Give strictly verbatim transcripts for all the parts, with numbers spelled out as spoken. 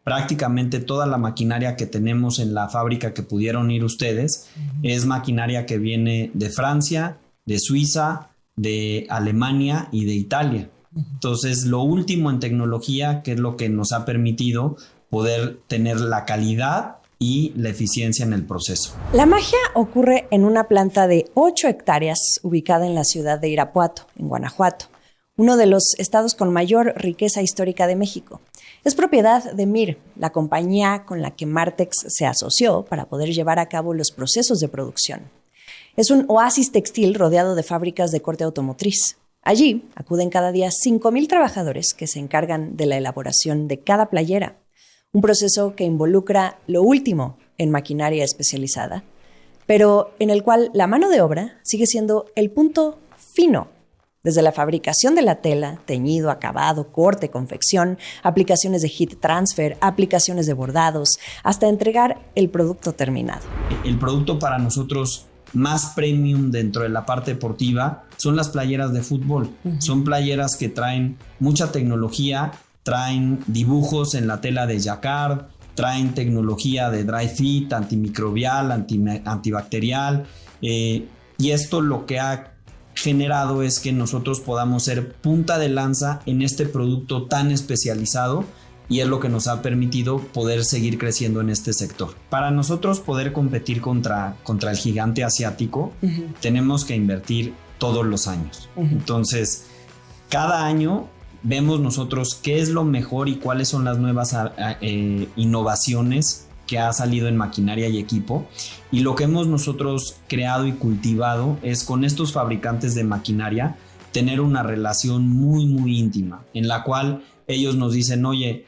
prácticamente toda la maquinaria que tenemos en la fábrica que pudieron ir ustedes uh-huh. es maquinaria que viene de Francia, de Suiza, de Alemania y de Italia. Uh-huh. Entonces, lo último en tecnología, que es lo que nos ha permitido poder tener la calidad y la eficiencia en el proceso. La magia ocurre en una planta de ocho hectáreas ubicada en la ciudad de Irapuato, en Guanajuato, uno de los estados con mayor riqueza histórica de México. Es propiedad de M I R, la compañía con la que Martex se asoció para poder llevar a cabo los procesos de producción. Es un oasis textil rodeado de fábricas de corte automotriz. Allí acuden cada día cinco mil trabajadores que se encargan de la elaboración de cada playera, un proceso que involucra lo último en maquinaria especializada, pero en el cual la mano de obra sigue siendo el punto fino. Desde la fabricación de la tela, teñido, acabado, corte, confección, aplicaciones de heat transfer, aplicaciones de bordados, hasta entregar el producto terminado. El producto para nosotros más premium dentro de la parte deportiva son las playeras de fútbol. Uh-huh. Son playeras que traen mucha tecnología, traen dibujos en la tela de jacquard, traen tecnología de dry fit, antimicrobial, anti, antibacterial, eh, y esto lo que ha generado es que nosotros podamos ser punta de lanza en este producto tan especializado, y es lo que nos ha permitido poder seguir creciendo en este sector. Para nosotros poder competir contra, contra el gigante asiático, uh-huh. tenemos que invertir todos los años. Uh-huh. Entonces, cada año vemos nosotros qué es lo mejor y cuáles son las nuevas eh, innovaciones que ha salido en maquinaria y equipo, y lo que hemos nosotros creado y cultivado es con estos fabricantes de maquinaria tener una relación muy muy íntima, en la cual ellos nos dicen, oye,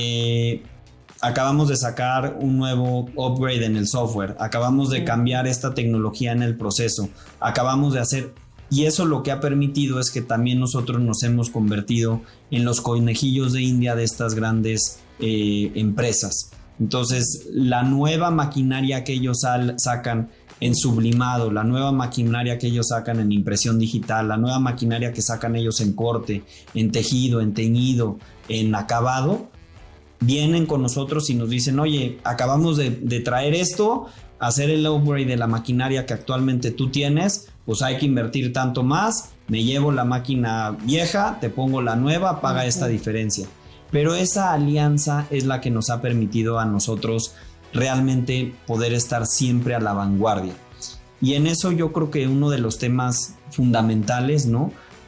eh, acabamos de sacar un nuevo upgrade en el software, acabamos de cambiar esta tecnología en el proceso, acabamos de hacer, y eso lo que ha permitido es que también nosotros nos hemos convertido en los conejillos de India de estas grandes eh, empresas. Entonces, la nueva maquinaria que ellos sal, sacan en sublimado, la nueva maquinaria que ellos sacan en impresión digital, la nueva maquinaria que sacan ellos en corte, en tejido, en teñido, en acabado, vienen con nosotros y nos dicen, oye, acabamos de, de traer esto, hacer el upgrade de la maquinaria que actualmente tú tienes, pues hay que invertir tanto más, me llevo la máquina vieja, te pongo la nueva, paga uh-huh. esta diferencia. Pero esa alianza es la que nos ha permitido a nosotros realmente poder estar siempre a la vanguardia. Y en eso yo creo que uno de los temas fundamentales, ¿no?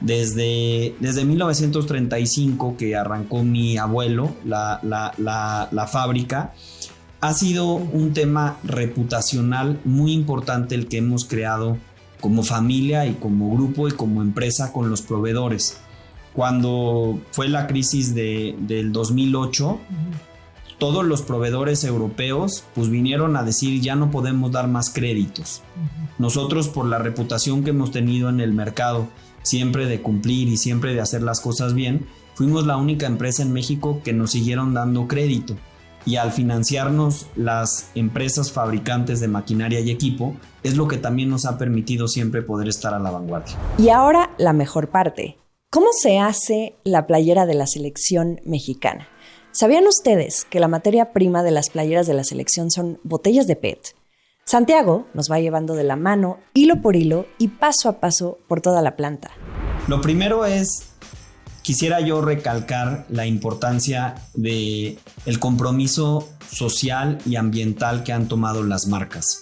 Desde, desde mil novecientos treinta y cinco, que arrancó mi abuelo la, la, la, la fábrica, ha sido un tema reputacional muy importante el que hemos creado como familia y como grupo y como empresa con los proveedores. Cuando fue la crisis de, del dos mil ocho, uh-huh. todos los proveedores europeos pues vinieron a decir ya no podemos dar más créditos. Uh-huh. Nosotros, por la reputación que hemos tenido en el mercado, siempre de cumplir y siempre de hacer las cosas bien, fuimos la única empresa en México que nos siguieron dando crédito. Y al financiarnos las empresas fabricantes de maquinaria y equipo, es lo que también nos ha permitido siempre poder estar a la vanguardia. Y ahora la mejor parte. ¿Cómo se hace la playera de la selección mexicana? ¿Sabían ustedes que la materia prima de las playeras de la selección son botellas de P E T? Santiago nos va llevando de la mano, hilo por hilo y paso a paso por toda la planta. Lo primero es, quisiera yo recalcar la importancia de el compromiso social y ambiental que han tomado las marcas.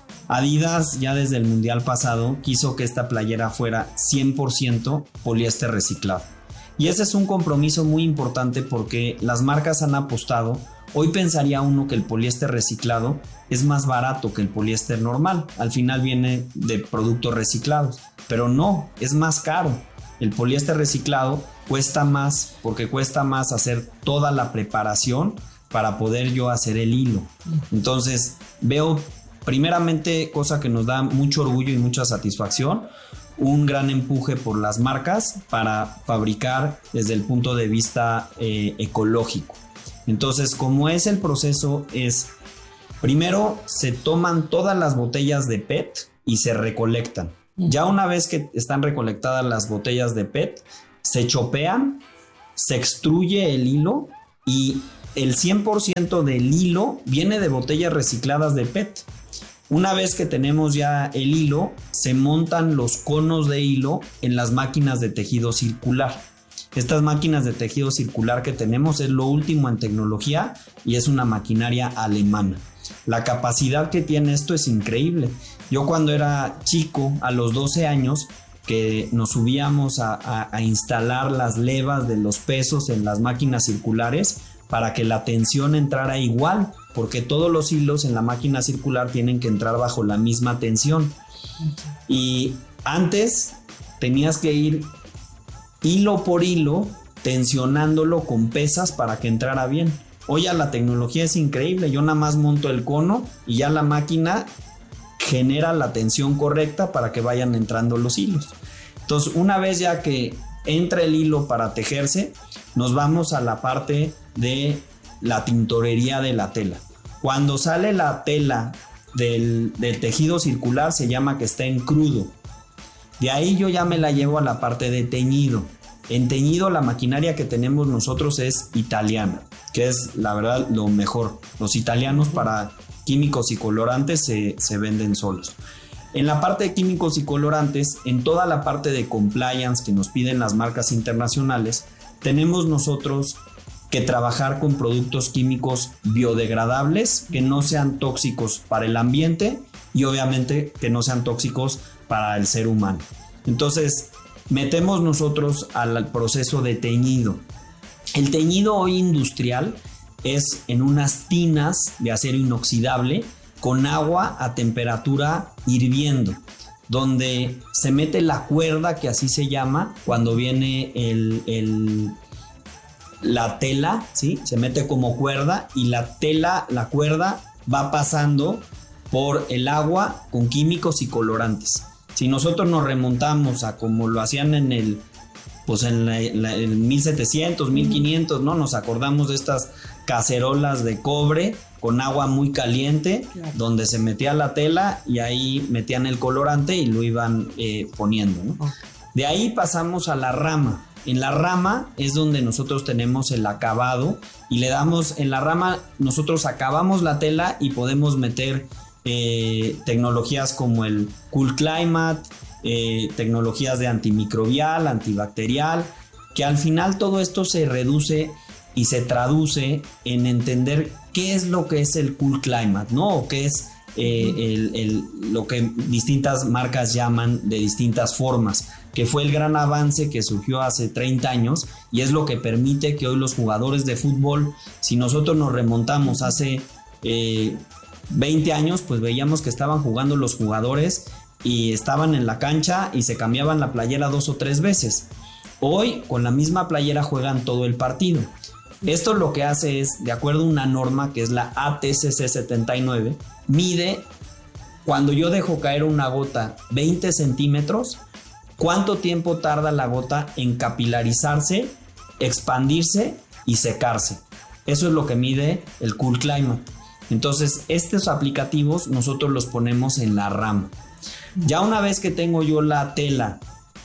Adidas ya desde el mundial pasado quiso que esta playera fuera cien por ciento poliéster reciclado. Y ese es un compromiso muy importante porque las marcas han apostado. Hoy pensaría uno que el poliéster reciclado es más barato que el poliéster normal. Al final viene de productos reciclados, pero no, es más caro. El poliéster reciclado cuesta más porque cuesta más hacer toda la preparación para poder yo hacer el hilo. Entonces veo primeramente, cosa que nos da mucho orgullo y mucha satisfacción, un gran empuje por las marcas para fabricar desde el punto de vista eh, ecológico. Entonces, como es el proceso, es primero se toman todas las botellas de P E T y se recolectan. Ya una vez que están recolectadas las botellas de P E T, se chopean, se extruye el hilo y el cien por ciento del hilo viene de botellas recicladas de P E T. Una vez que tenemos ya el hilo, se montan los conos de hilo en las máquinas de tejido circular. Estas máquinas de tejido circular que tenemos es lo último en tecnología y es una maquinaria alemana. La capacidad que tiene esto es increíble. Yo cuando era chico, a los doce años, que nos subíamos a, a, a instalar las levas de los pesos en las máquinas circulares para que la tensión entrara igual, porque todos los hilos en la máquina circular tienen que entrar bajo la misma tensión. Y antes tenías que ir hilo por hilo tensionándolo con pesas para que entrara bien. Hoy ya la tecnología es increíble. Yo nada más monto el cono y ya la máquina genera la tensión correcta para que vayan entrando los hilos. Entonces, una vez ya que entra el hilo para tejerse, nos vamos a la parte de la tintorería de la tela. Cuando sale la tela del, del tejido circular, se llama que está en crudo. De ahí yo ya me la llevo a la parte de teñido. En teñido, la maquinaria que tenemos nosotros es italiana, que es la verdad lo mejor. Los italianos para químicos y colorantes se, se venden solos. En la parte de químicos y colorantes, en toda la parte de compliance que nos piden las marcas internacionales, tenemos nosotros que trabajar con productos químicos biodegradables que no sean tóxicos para el ambiente y obviamente que no sean tóxicos para el ser humano. Entonces, metemos nosotros al proceso de teñido. El teñido hoy industrial es en unas tinas de acero inoxidable con agua a temperatura hirviendo, donde se mete la cuerda, que así se llama, cuando viene el, el, la tela, ¿sí? Se mete como cuerda y la tela, la cuerda va pasando por el agua con químicos y colorantes. Si nosotros nos remontamos a como lo hacían en el, pues en la, la, el mil setecientos, mil quinientos, ¿no? Nos acordamos de estas cacerolas de cobre con agua muy caliente, claro, donde se metía la tela y ahí metían el colorante y lo iban eh, poniendo, ¿no? Oh. De ahí pasamos a la rama. En la rama es donde nosotros tenemos el acabado y le damos, en la rama nosotros acabamos la tela y podemos meter eh, tecnologías como el Cool Climate, eh, tecnologías de antimicrobial, antibacterial, que al final todo esto se reduce y se traduce en entender qué es lo que es el Cool Climate, ¿no? O qué es eh, el, el, lo que distintas marcas llaman de distintas formas, que fue el gran avance que surgió hace treinta años y es lo que permite que hoy los jugadores de fútbol, si nosotros nos remontamos hace eh, veinte años, pues veíamos que estaban jugando los jugadores y estaban en la cancha y se cambiaban la playera dos o tres veces. Hoy con la misma playera juegan todo el partido. Esto lo que hace es, de acuerdo a una norma que es la A T C C setenta y nueve, mide cuando yo dejo caer una gota veinte centímetros, cuánto tiempo tarda la gota en capilarizarse, expandirse y secarse. Eso es lo que mide el Cool Climate. Entonces, estos aplicativos nosotros los ponemos en la rama. Ya una vez que tengo yo la tela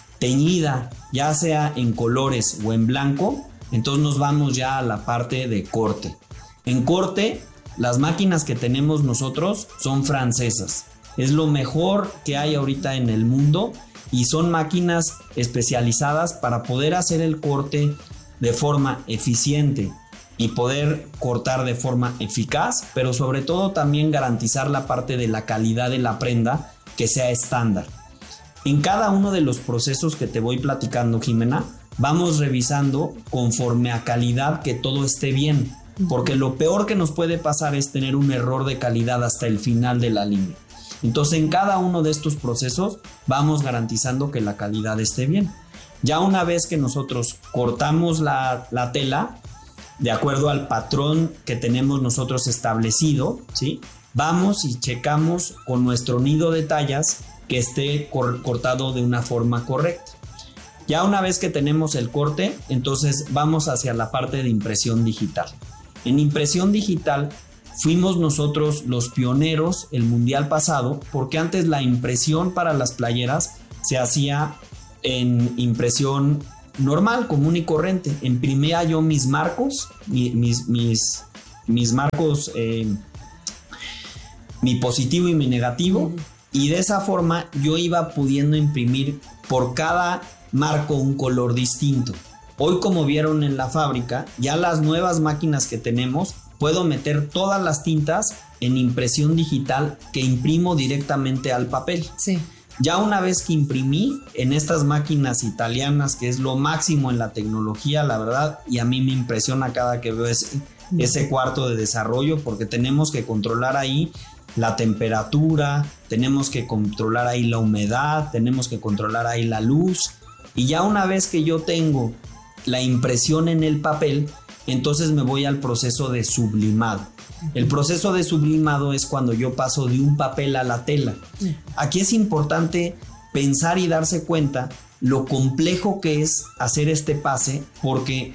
teñida, ya sea en colores o en blanco, entonces nos vamos ya a la parte de corte. En corte, las máquinas que tenemos nosotros son francesas. Es lo mejor que hay ahorita en el mundo y son máquinas especializadas para poder hacer el corte de forma eficiente y poder cortar de forma eficaz, pero sobre todo también garantizar la parte de la calidad de la prenda que sea estándar. En cada uno de los procesos que te voy platicando, Jimena, vamos revisando conforme a calidad que todo esté bien, porque lo peor que nos puede pasar es tener un error de calidad hasta el final de la línea. Entonces, en cada uno de estos procesos vamos garantizando que la calidad esté bien. Ya una vez que nosotros cortamos la, la tela, de acuerdo al patrón que tenemos nosotros establecido, ¿sí? Vamos y checamos con nuestro nido de tallas que esté cor- cortado de una forma correcta. Ya una vez que tenemos el corte, entonces vamos hacia la parte de impresión digital. En impresión digital fuimos nosotros los pioneros el mundial pasado, porque antes la impresión para las playeras se hacía en impresión normal, común y corriente. Imprimía yo mis marcos, mi, mis, mis, mis marcos, eh, mi positivo y mi negativo, uh-huh. y de esa forma yo iba pudiendo imprimir por cada marco un color distinto. Hoy, como vieron en la fábrica, ya las nuevas máquinas que tenemos, puedo meter todas las tintas en impresión digital que imprimo directamente al papel. Sí. Ya una vez que imprimí en estas máquinas italianas, que es lo máximo en la tecnología, la verdad, y a mí me impresiona cada que veo ese, ese cuarto de desarrollo, porque tenemos que controlar ahí la temperatura, tenemos que controlar ahí la humedad, tenemos que controlar ahí la luz, y ya una vez que yo tengo la impresión en el papel, entonces me voy al proceso de sublimado. El proceso de sublimado es cuando yo paso de un papel a la tela. Aquí es importante pensar y darse cuenta lo complejo que es hacer este pase, porque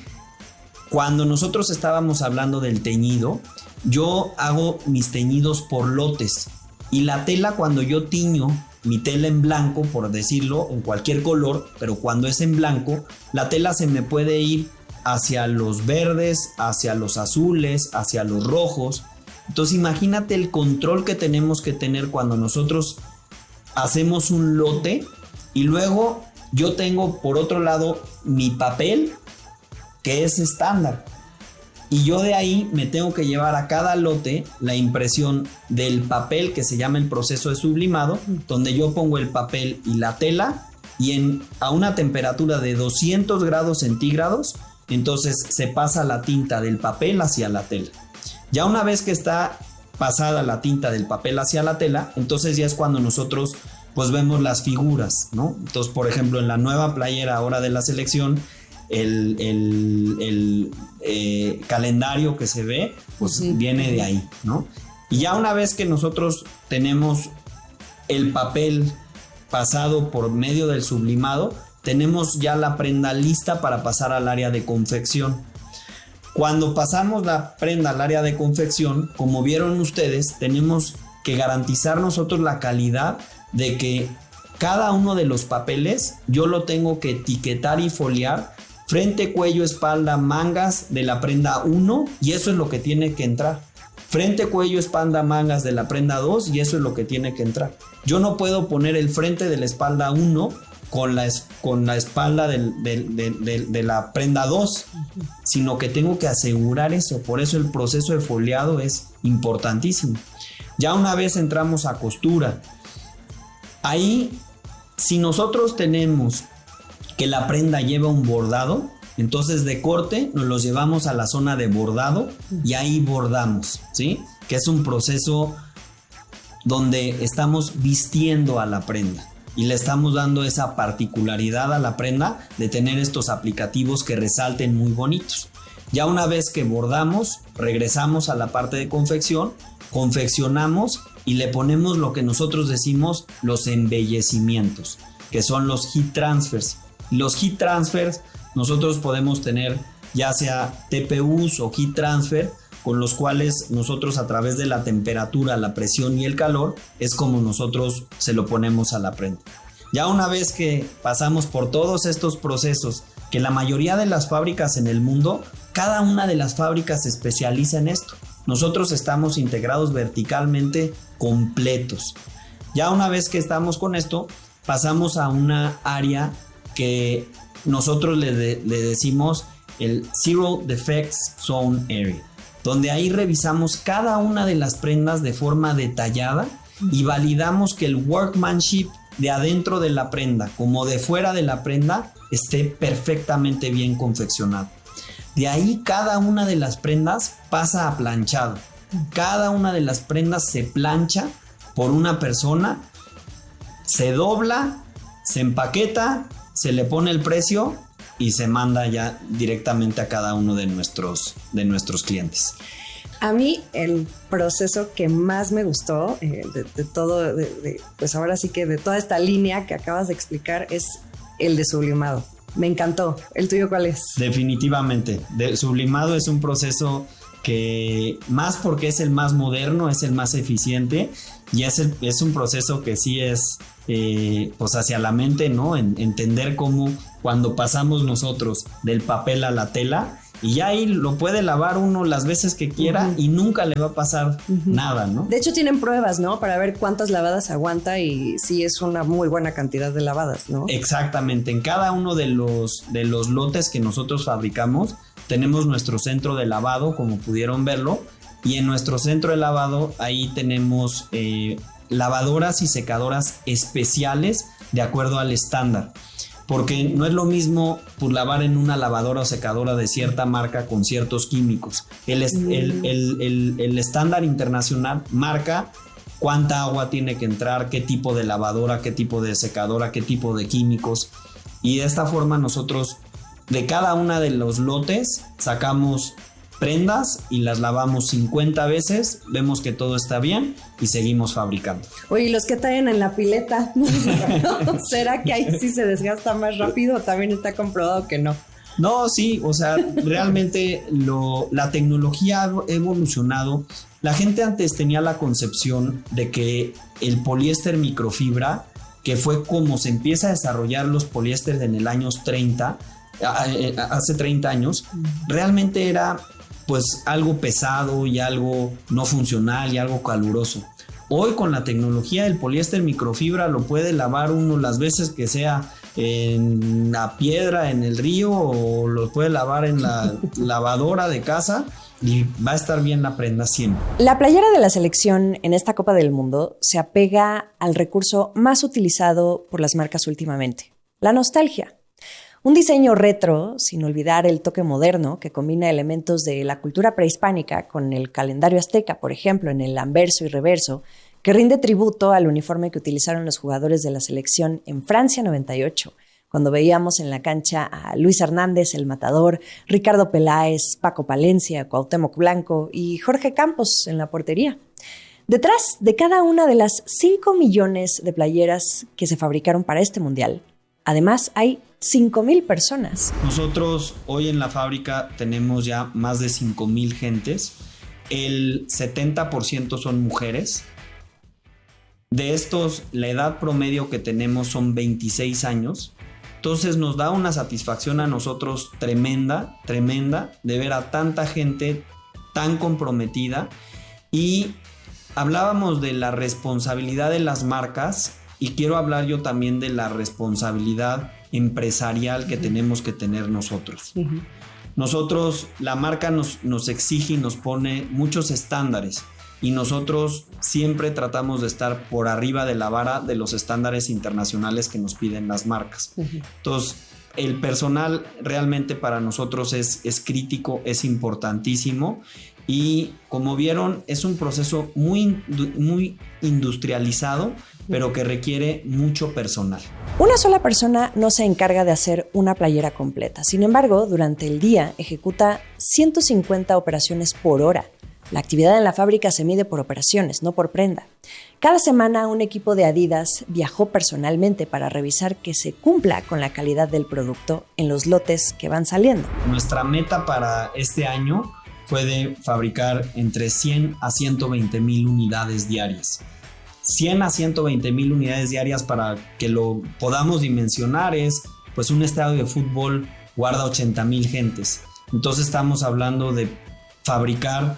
cuando nosotros estábamos hablando del teñido, yo hago mis teñidos por lotes, y la tela, cuando yo tiño mi tela en blanco, por decirlo, en cualquier color, pero cuando es en blanco, la tela se me puede ir hacia los verdes, hacia los azules, hacia los rojos. Entonces imagínate el control que tenemos que tener cuando nosotros hacemos un lote, y luego yo tengo por otro lado mi papel, que es estándar, y yo de ahí me tengo que llevar a cada lote la impresión del papel, que se llama el proceso de sublimado, donde yo pongo el papel y la tela, y en, a una temperatura de doscientos grados centígrados, entonces se pasa la tinta del papel hacia la tela. Ya una vez que está pasada la tinta del papel hacia la tela, entonces ya es cuando nosotros pues vemos las figuras, ¿no? Entonces, por ejemplo, en la nueva playera ahora de la selección, el, el, el eh, calendario que se ve pues sí, viene de ahí, ¿no? Y ya una vez que nosotros tenemos el papel pasado por medio del sublimado, tenemos ya la prenda lista para pasar al área de confección. Cuando pasamos la prenda al área de confección, como vieron ustedes, tenemos que garantizar nosotros la calidad de que cada uno de los papeles yo lo tengo que etiquetar y foliar frente, cuello, espalda, mangas de la prenda uno, y eso es lo que tiene que entrar. Frente, cuello, espalda, mangas de la prenda dos, y eso es lo que tiene que entrar. Yo no puedo poner el frente de la espalda uno con la, con la espalda del, del, del, del, de la prenda dos, uh-huh. sino que tengo que asegurar eso. Por eso el proceso de foliado es importantísimo. Ya una vez entramos a costura, ahí si nosotros tenemos que la prenda lleva un bordado, entonces de corte nos los llevamos a la zona de bordado y ahí bordamos, ¿sí? Que es un proceso donde estamos vistiendo a la prenda y le estamos dando esa particularidad a la prenda de tener estos aplicativos que resalten muy bonitos. Ya una vez que bordamos, regresamos a la parte de confección, confeccionamos y le ponemos lo que nosotros decimos los embellecimientos, que son los heat transfers. Los heat transfers nosotros podemos tener ya sea T P Us o heat transfer, con los cuales nosotros a través de la temperatura, la presión y el calor es como nosotros se lo ponemos a la prenda. Ya una vez que pasamos por todos estos procesos, que la mayoría de las fábricas en el mundo, cada una de las fábricas se especializa en esto. Nosotros estamos integrados verticalmente completos. Ya una vez que estamos con esto, pasamos a una área que nosotros le, de, le decimos el Zero Defects Zone Area, donde ahí revisamos cada una de las prendas de forma detallada y validamos que el workmanship de adentro de la prenda como de fuera de la prenda esté perfectamente bien confeccionado. De ahí cada una de las prendas pasa a planchado. Cada una de las prendas se plancha por una persona, se dobla, se empaqueta, se le pone el precio y se manda ya directamente a cada uno de nuestros, de nuestros clientes. A mí el proceso que más me gustó eh, de, de todo, de, de, pues ahora sí que de toda esta línea que acabas de explicar es el de sublimado. Me encantó. ¿El tuyo cuál es? Definitivamente. De sublimado es un proceso que más porque es el más moderno, es el más eficiente y es, el, es un proceso que sí es eh, pues hacia la mente, ¿no? En, entender cómo cuando pasamos nosotros del papel a la tela, y ya ahí lo puede lavar uno las veces que quiera, uh-huh, y nunca le va a pasar uh-huh. nada, ¿no? De hecho tienen pruebas, ¿no? Para ver cuántas lavadas aguanta y sí es una muy buena cantidad de lavadas, ¿no? Exactamente, en cada uno de los, de los lotes que nosotros fabricamos tenemos nuestro centro de lavado, como pudieron verlo, y en nuestro centro de lavado ahí tenemos eh, lavadoras y secadoras especiales de acuerdo al estándar. Porque no es lo mismo pues, lavar en una lavadora o secadora de cierta marca con ciertos químicos. El, mm. el, el, el, el estándar internacional marca cuánta agua tiene que entrar, qué tipo de lavadora, qué tipo de secadora, qué tipo de químicos. Y de esta forma nosotros de cada una de los lotes sacamos prendas y las lavamos cincuenta veces, vemos que todo está bien y seguimos fabricando. Oye, ¿y los que traen en la pileta? ¿Será que ahí sí se desgasta más rápido o también está comprobado que no? No, sí, o sea, realmente lo, la tecnología ha evolucionado. La gente antes tenía la concepción de que el poliéster microfibra, que fue como se empieza a desarrollar los poliésteres en el años treinta, hace treinta años, realmente era pues algo pesado y algo no funcional y algo caluroso. Hoy con la tecnología el poliéster microfibra lo puede lavar uno las veces que sea en la piedra, en el río, o lo puede lavar en la lavadora de casa y va a estar bien la prenda siempre. La playera de la selección en esta Copa del Mundo se apega al recurso más utilizado por las marcas últimamente, la nostalgia. Un diseño retro, sin olvidar el toque moderno, que combina elementos de la cultura prehispánica con el calendario azteca, por ejemplo, en el anverso y reverso, que rinde tributo al uniforme que utilizaron los jugadores de la selección en Francia noventa y ocho, cuando veíamos en la cancha a Luis Hernández, el Matador, Ricardo Peláez, Paco Palencia, Cuauhtémoc Blanco y Jorge Campos en la portería. Detrás de cada una de las cinco millones de playeras que se fabricaron para este mundial, además hay cinco mil personas. Nosotros hoy en la fábrica tenemos ya más de cinco mil gentes. El setenta por ciento son mujeres. De estos, la edad promedio que tenemos son veintiséis años. Entonces nos da una satisfacción a nosotros tremenda, tremenda, de ver a tanta gente tan comprometida. Y hablábamos de la responsabilidad de las marcas, y quiero hablar yo también de la responsabilidad empresarial que uh-huh. tenemos que tener nosotros. Uh-huh. Nosotros, la marca nos, nos exige y nos pone muchos estándares, y nosotros siempre tratamos de estar por arriba de la vara de los estándares internacionales que nos piden las marcas. Uh-huh. Entonces, el personal realmente para nosotros es, es crítico, es importantísimo, y como vieron, es un proceso muy, muy industrializado, pero que requiere mucho personal. Una sola persona no se encarga de hacer una playera completa. Sin embargo, durante el día ejecuta ciento cincuenta operaciones por hora. La actividad en la fábrica se mide por operaciones, no por prenda. Cada semana un equipo de Adidas viajó personalmente para revisar que se cumpla con la calidad del producto en los lotes que van saliendo. Nuestra meta para este año fue de fabricar entre cien a ciento veinte mil unidades diarias. cien a ciento veinte mil unidades diarias, para que lo podamos dimensionar, es pues un estadio de fútbol guarda ochenta mil gentes. Entonces estamos hablando de fabricar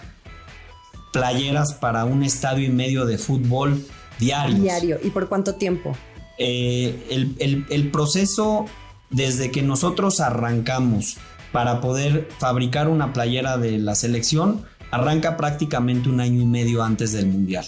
playeras para un estadio y medio de fútbol diarios. Diario. ¿Y por cuánto tiempo? Eh, el, el, el proceso desde que nosotros arrancamos para poder fabricar una playera de la selección arranca prácticamente un año y medio antes del mundial.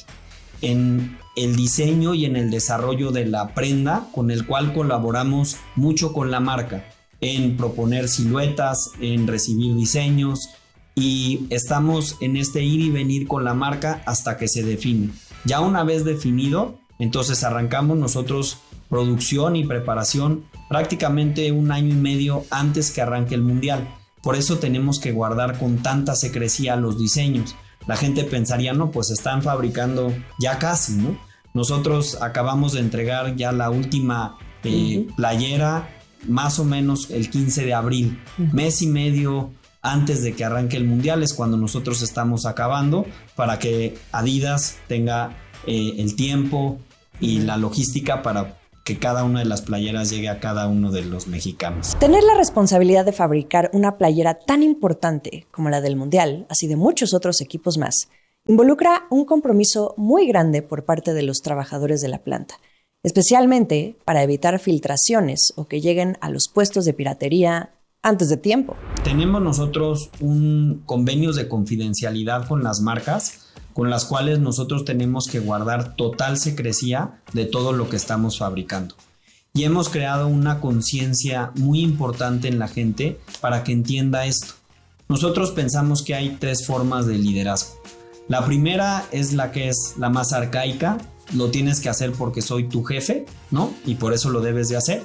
En el diseño y en el desarrollo de la prenda, con el cual colaboramos mucho con la marca, en proponer siluetas, en recibir diseños, y estamos en este ir y venir con la marca hasta que se define. Ya una vez definido, entonces arrancamos nosotros producción y preparación prácticamente un año y medio antes que arranque el mundial. Por eso tenemos que guardar con tanta secrecía los diseños. La gente pensaría, no, pues están fabricando ya casi, ¿no? Nosotros acabamos de entregar ya la última eh, uh-huh. playera más o menos el quince de abril, uh-huh. mes y medio antes de que arranque el mundial es cuando nosotros estamos acabando, para que Adidas tenga eh, el tiempo y uh-huh. la logística para que cada una de las playeras llegue a cada uno de los mexicanos. Tener la responsabilidad de fabricar una playera tan importante como la del Mundial, así de muchos otros equipos más, involucra un compromiso muy grande por parte de los trabajadores de la planta, especialmente para evitar filtraciones o que lleguen a los puestos de piratería antes de tiempo. Tenemos nosotros un convenios de confidencialidad con las marcas, con las cuales nosotros tenemos que guardar total secrecía de todo lo que estamos fabricando. Y hemos creado una conciencia muy importante en la gente para que entienda esto. Nosotros pensamos que hay tres formas de liderazgo. La primera es la que es la más arcaica, lo tienes que hacer porque soy tu jefe, ¿no? Y por eso lo debes de hacer.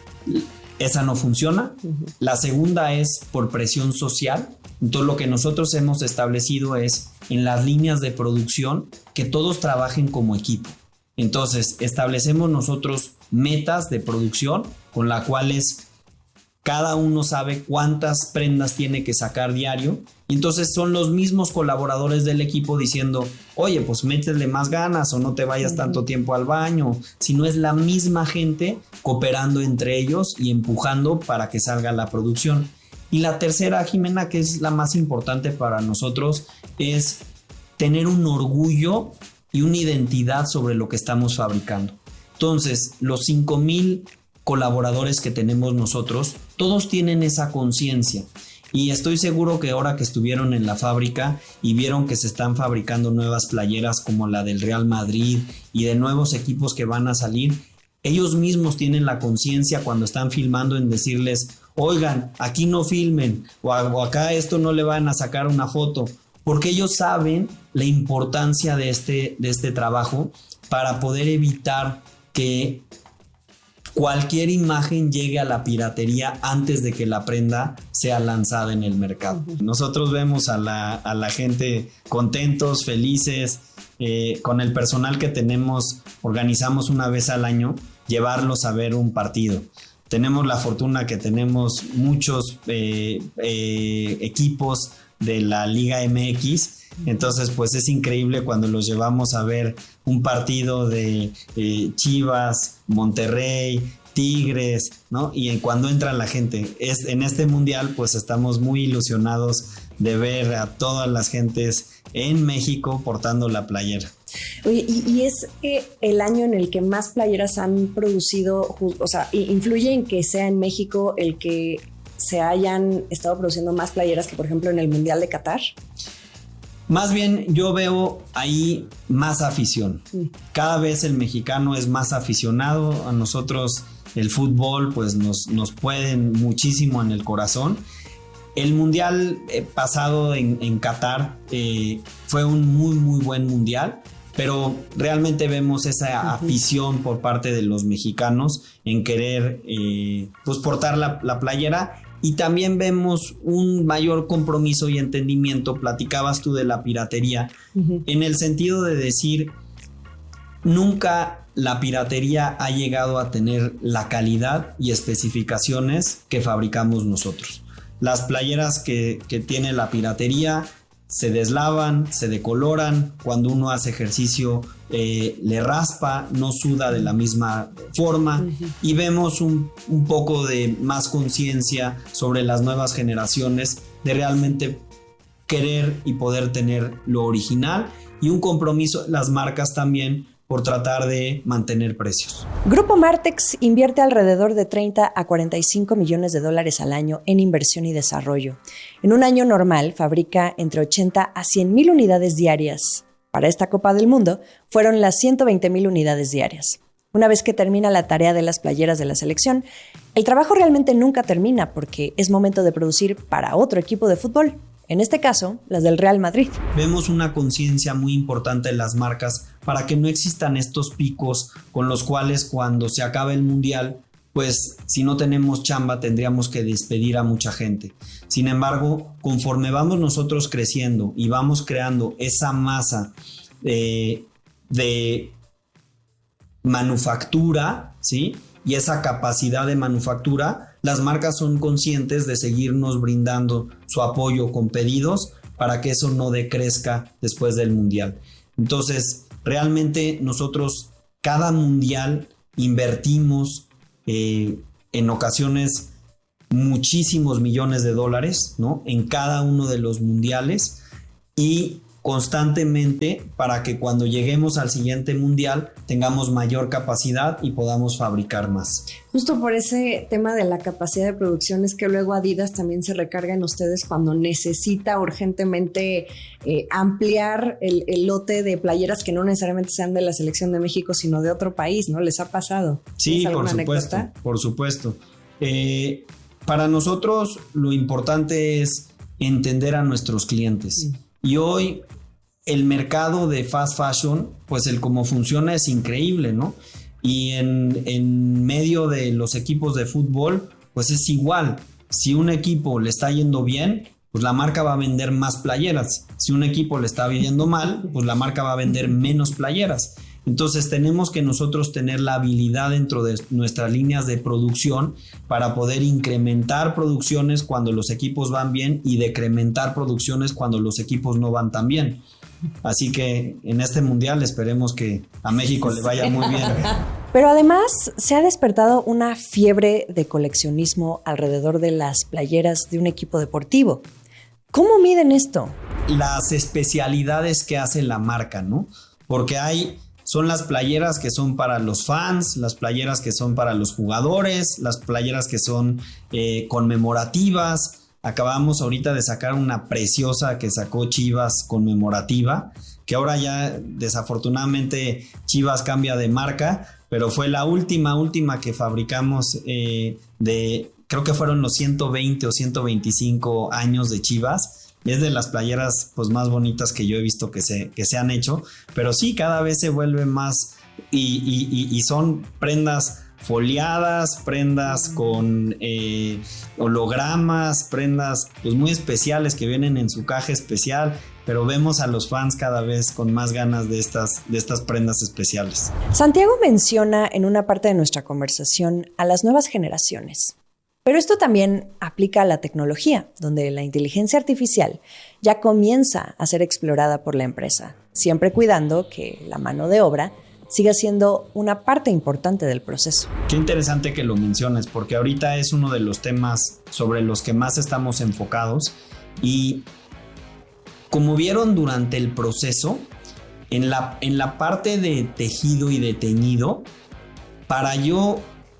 Esa no funciona. Uh-huh. La segunda es por presión social. Entonces lo que nosotros hemos establecido es en las líneas de producción que todos trabajen como equipo. Entonces establecemos nosotros metas de producción con las cuales cada uno sabe cuántas prendas tiene que sacar diario. Y entonces son los mismos colaboradores del equipo diciendo, oye, pues métele más ganas o no te vayas uh-huh. tanto tiempo al baño. Si no, es la misma gente cooperando entre ellos y empujando para que salga la producción. Y la tercera, Jimena, que es la más importante para nosotros, es tener un orgullo y una identidad sobre lo que estamos fabricando. Entonces, los cinco mil colaboradores que tenemos nosotros, todos tienen esa conciencia. Y estoy seguro que ahora que estuvieron en la fábrica y vieron que se están fabricando nuevas playeras como la del Real Madrid y de nuevos equipos que van a salir, ellos mismos tienen la conciencia cuando están filmando en decirles, oigan, aquí no filmen, o, a, o acá esto no le van a sacar una foto, porque ellos saben la importancia de este, de este trabajo para poder evitar que cualquier imagen llegue a la piratería antes de que la prenda sea lanzada en el mercado. Uh-huh. Nosotros vemos a la, a la gente contentos, felices, eh, con el personal que tenemos, organizamos una vez al año llevarlos a ver un partido. Tenemos la fortuna que tenemos muchos eh, eh, equipos de la Liga M X, entonces pues es increíble cuando los llevamos a ver un partido de eh, Chivas, Monterrey, Tigres, ¿no? Y en cuando entra la gente, es, en este mundial pues estamos muy ilusionados de ver a todas las gentes en México portando la playera. Oye, y, y es eh, el año en el que más playeras han producido, o sea, influye en que sea en México el que se hayan estado produciendo más playeras que, por ejemplo, en el Mundial de Qatar. Más bien yo veo ahí más afición. Cada vez el mexicano es más aficionado. A nosotros el fútbol pues nos, nos puede muchísimo en el corazón. El mundial eh, pasado en, en Qatar eh, fue un muy muy buen mundial, pero realmente vemos esa afición por parte de los mexicanos en querer eh, pues portar la, la playera. Y también vemos un mayor compromiso y entendimiento. Platicabas tú de la piratería, uh-huh. en el sentido de decir, nunca la piratería ha llegado a tener la calidad y especificaciones que fabricamos nosotros. Las playeras que, que tiene la piratería se deslavan, se decoloran, cuando uno hace ejercicio eh, le raspa, no suda de la misma forma, uh-huh. y vemos un, un poco de más conciencia sobre las nuevas generaciones de realmente querer y poder tener lo original, y un compromiso de las marcas también por tratar de mantener precios. Grupo Martex invierte alrededor de treinta a cuarenta y cinco millones de dólares al año en inversión y desarrollo. En un año normal fabrica entre ochenta a cien mil unidades diarias. Para esta Copa del Mundo fueron las ciento veinte mil unidades diarias. Una vez que termina la tarea de las playeras de la selección, el trabajo realmente nunca termina porque es momento de producir para otro equipo de fútbol. En este caso, las del Real Madrid. Vemos una conciencia muy importante en las marcas para que no existan estos picos con los cuales cuando se acabe el mundial, pues si no tenemos chamba tendríamos que despedir a mucha gente. Sin embargo, conforme vamos nosotros creciendo y vamos creando esa masa de, de manufactura, ¿sí? Y esa capacidad de manufactura, las marcas son conscientes de seguirnos brindando su apoyo con pedidos para que eso no decrezca después del mundial. Entonces, realmente nosotros cada mundial invertimos eh, en ocasiones muchísimos millones de dólares, ¿no?, en cada uno de los mundiales, y constantemente para que cuando lleguemos al siguiente mundial tengamos mayor capacidad y podamos fabricar más. Justo por ese tema de la capacidad de producción es que luego Adidas también se recarga en ustedes cuando necesita urgentemente eh, ampliar el, el lote de playeras que no necesariamente sean de la selección de México, sino de otro país, ¿no? ¿Les ha pasado? Sí, por supuesto, anécdota? por supuesto. Eh, para nosotros lo importante es entender a nuestros clientes. Mm. Y hoy el mercado de fast fashion, pues el cómo funciona es increíble, ¿no? Y en, en medio de los equipos de fútbol, pues es igual. Si un equipo le está yendo bien, pues la marca va a vender más playeras. Si un equipo le está yendo mal, pues la marca va a vender menos playeras. Entonces tenemos que nosotros tener la habilidad dentro de nuestras líneas de producción para poder incrementar producciones cuando los equipos van bien y decrementar producciones cuando los equipos no van tan bien. Así que en este mundial esperemos que a México le vaya muy bien. Pero además se ha despertado una fiebre de coleccionismo alrededor de las playeras de un equipo deportivo. ¿Cómo miden esto? Las especialidades que hace la marca, ¿no? Porque hay... Son las playeras que son para los fans, las playeras que son para los jugadores, las playeras que son eh, conmemorativas. Acabamos ahorita de sacar una preciosa que sacó Chivas conmemorativa, que ahora ya desafortunadamente Chivas cambia de marca, pero fue la última, última que fabricamos eh, de, creo que fueron los ciento veinte o ciento veinticinco años de Chivas. Es de las playeras pues más bonitas que yo he visto que se, que se han hecho, pero sí, cada vez se vuelve más y, y, y son prendas foliadas, prendas con eh, hologramas, prendas pues muy especiales que vienen en su caja especial, pero vemos a los fans cada vez con más ganas de estas, de estas prendas especiales. Santiago menciona en una parte de nuestra conversación a las nuevas generaciones. Pero esto también aplica a la tecnología, donde la inteligencia artificial ya comienza a ser explorada por la empresa, siempre cuidando que la mano de obra siga siendo una parte importante del proceso. Qué interesante que lo menciones, porque ahorita es uno de los temas sobre los que más estamos enfocados. Y como vieron durante el proceso, en la, en la parte de tejido y de teñido, para yo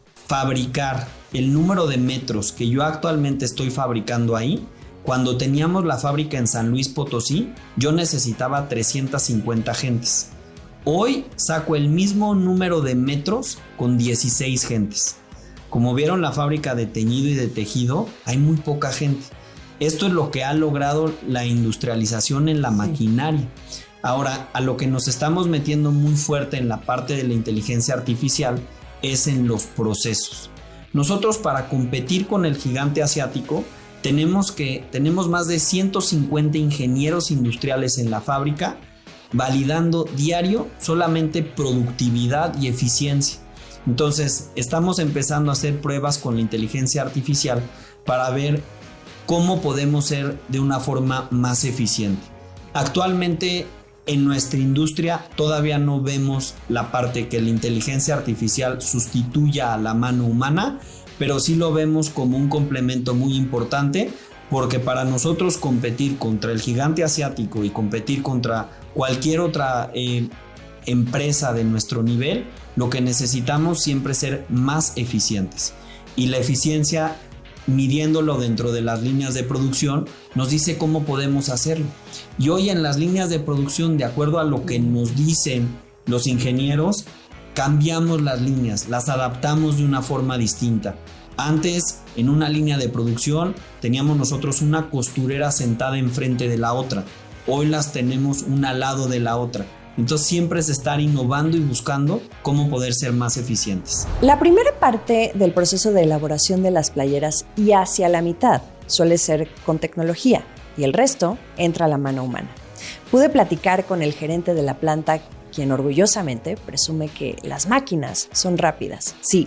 fabricar el número de metros que yo actualmente estoy fabricando ahí, cuando teníamos la fábrica en San Luis Potosí, yo necesitaba trescientas cincuenta gentes. Hoy saco el mismo número de metros con dieciséis gentes. Como vieron, la fábrica de teñido y de tejido, hay muy poca gente. Esto es lo que ha logrado la industrialización en la maquinaria. Ahora, a lo que nos estamos metiendo muy fuerte en la parte de la inteligencia artificial es en los procesos. Nosotros, para competir con el gigante asiático, tenemos que tenemos más de ciento cincuenta ingenieros industriales en la fábrica validando diario solamente productividad y eficiencia. Entonces, estamos empezando a hacer pruebas con la inteligencia artificial para ver cómo podemos ser de una forma más eficiente. Actualmente, en nuestra industria todavía no vemos la parte que la inteligencia artificial sustituya a la mano humana, pero sí lo vemos como un complemento muy importante, porque para nosotros competir contra el gigante asiático y competir contra cualquier otra eh, empresa de nuestro nivel, lo que necesitamos siempre es ser más eficientes. Y la eficiencia, midiéndolo dentro de las líneas de producción, nos dice cómo podemos hacerlo. Y hoy en las líneas de producción, de acuerdo a lo que nos dicen los ingenieros, cambiamos las líneas, las adaptamos de una forma distinta. Antes, en una línea de producción, teníamos nosotros una costurera sentada enfrente de la otra. Hoy las tenemos una al lado de la otra. Entonces siempre es estar innovando y buscando cómo poder ser más eficientes. La primera parte del proceso de elaboración de las playeras y hacia la mitad suele ser con tecnología y el resto entra a la mano humana. Pude platicar con el gerente de la planta, quien orgullosamente presume que las máquinas son rápidas, sí,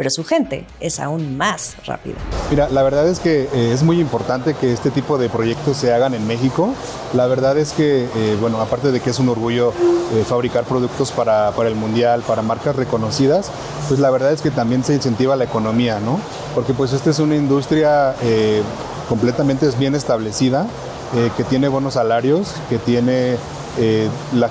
pero su gente es aún más rápida. Mira, la verdad es que eh, es muy importante que este tipo de proyectos se hagan en México. La verdad es que, eh, bueno, aparte de que es un orgullo eh, fabricar productos para, para el mundial, para marcas reconocidas, pues la verdad es que también se incentiva la economía, ¿no? Porque pues esta es una industria eh, completamente bien establecida, eh, que tiene buenos salarios, que tiene... Eh, la,